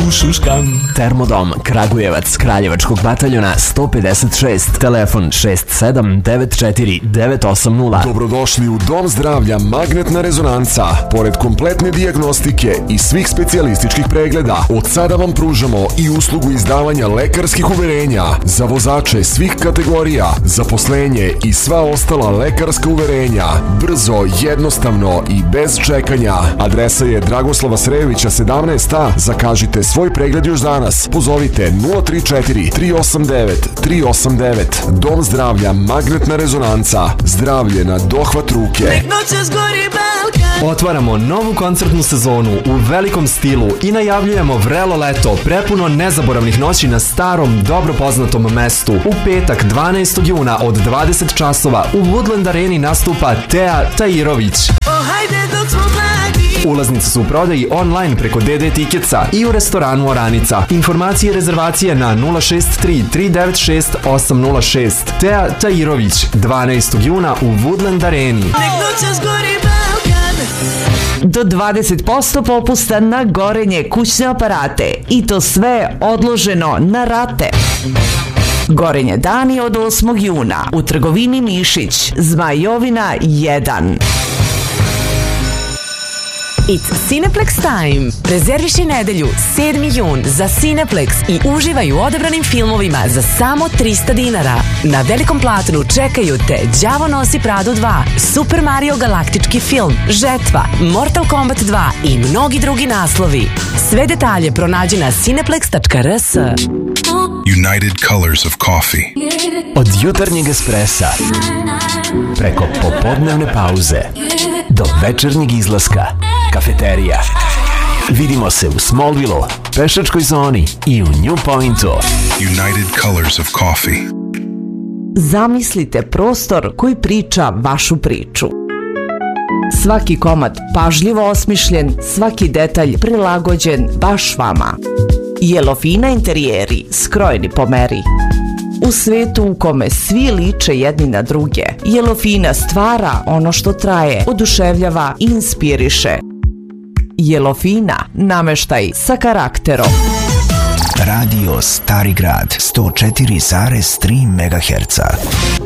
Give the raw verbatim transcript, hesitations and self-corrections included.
Šuškam. Termodom Kragujevac, Kraljevačkog bataljona sto pedeset šest, telefon šest sedam devet četiri devet osam nula. Dobrodošli u Dom zdravlja Magnetna rezonanca. Pored kompletne dijagnostike i svih specijalističkih pregleda, od sada vam pružamo i uslugu izdavanja lekarskih uverenja za vozače svih kategorija, zaposlenje i sva ostala lekarska uverenja. Brzo, jednostavno i bez čekanja. Adresa je Dragoslava Srejovića sedamnaest A. Zakažite svoj pregled još danas. Pozovite nula tri četiri tri osam devet tri osam devet. Dom zdravlja Magnetna rezonanca. Zdravlje na dohvat ruke. Otvaramo novu koncertnu sezonu u velikom stilu i najavljujemo vrelo leto prepuno nezaboravnih noći na starom, dobro poznatom mestu. U petak dvanaestog juna od dvadeset časova u Woodland Areni nastupa Teja Tajirović. Ulaznice su u prodaji online preko D D Ticketsa i u restoranu Oranica. Informacije i rezervacije na nula šest tri tri devet šest osam nula šest. Teja Tajirović, dvanaestog juna u Woodland Areni. Do dvadeset posto popusta na gorenje kućne aparate i to sve odloženo na rate. Gorenje dani od osmog juna u trgovini Mišić, Zmajovina jedan. It's Cineplex time. Rezerviši nedelju, sedmi jun za Cineplex i uživaj u odabranim filmovima za samo trista dinara. Na velikom platnu čekaju te Đavo nosi Pradu dva, Super Mario galaktički film, Žetva, Mortal Kombat dva i mnogi drugi naslovi. Sve detalje pronađi na cineplex tačka r s. United Colors of Coffee. Od jutarnjeg espresa preko popodnevne pauze do večernjeg izlaska, kafeterija. Vidimo se u Smallville-u, pešačkoj zoni i u New Pointu. United Colors of Coffee. Zamislite prostor koji priča vašu priču. Svaki komad pažljivo osmišljen, svaki detalj prilagođen baš vama. Jelofina interijeri, skrojeni po meri. U svetu u kome svi liče jedni na druge, Jelofina stvara ono što traje, oduševljava i inspiriše. Jelofina, nameštaj sa karakterom. Radio Stari Grad sto četiri zarez tri megaherca.